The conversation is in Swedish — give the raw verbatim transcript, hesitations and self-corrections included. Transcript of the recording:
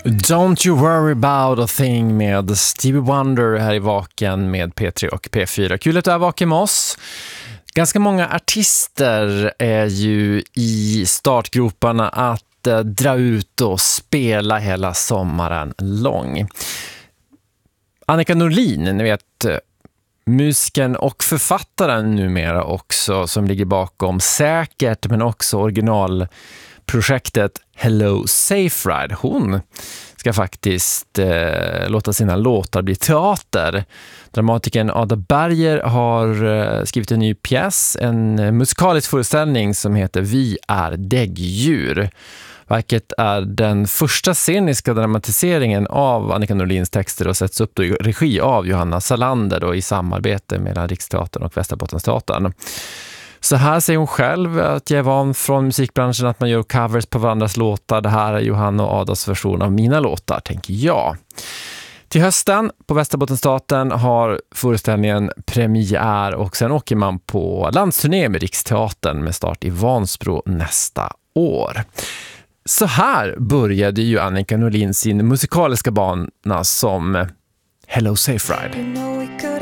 Don't you worry about a thing med Stevie Wonder här i Vaken med P tre och P fyra. Kul att du är vaken med oss. Ganska många artister är ju i startgroparna att eh, dra ut och spela hela sommaren lång. Annika Norlin, ni vet, musiken och författaren numera också, som ligger bakom Säkert men också originalprojektet Hello Safe Ride. Hon ska faktiskt eh, låta sina låtar bli teater. Dramatikern Ada Berger har eh, skrivit en ny pjäs, en musikalisk föreställning som heter Vi är däggdjur. Verket är den första sceniska dramatiseringen av Annika Norlins texter och sätts upp då i regi av Johanna Salander då, i samarbete mellan Riksteatern och Västerbottensteatern. Så här säger hon själv att jag är van från musikbranschen att man gör covers på varandras låtar. Det här är Johanna och Adas version av mina låtar, tänker jag. Till hösten på Västerbottensteatern har föreställningen premiär och sen åker man på landsturné med Riksteatern med start i Vansbro nästa år. Så här började ju Annika Norlin sin musikaliska bana som Hello Safe Ride. You know we could